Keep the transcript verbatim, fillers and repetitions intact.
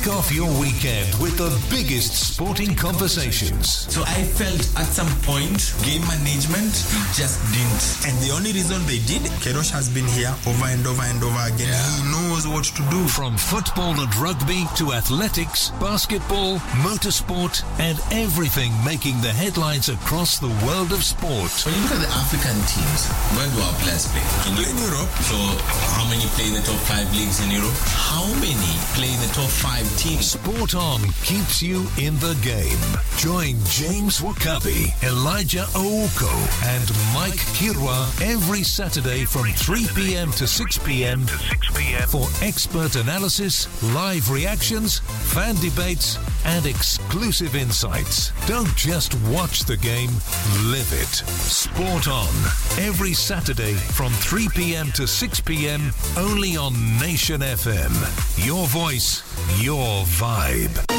Kick off your weekend with the biggest sporting conversations. So I felt at some point, game management just didn't. And the only reason they did, Kerosh has been here over and over and over again. Yeah. He knows what to do. From football and rugby to athletics, basketball, motorsport, and everything making the headlines across the world of sport. When you look at the African teams, where do our players play? In, in Europe. So how many play in the top five leagues in Europe? How many play in the top five teams? Sport On keeps you in the game. Join James Wakabi, Elijah Ouko, and Mike Kirwa every Saturday from three p.m. to six p.m. for expert analysis, live reactions, fan debates, and exclusive insights. Don't just watch the game, live it. Sport On, every Saturday from three p.m. to six p.m. only on Nation F M. Your voice, your vibe.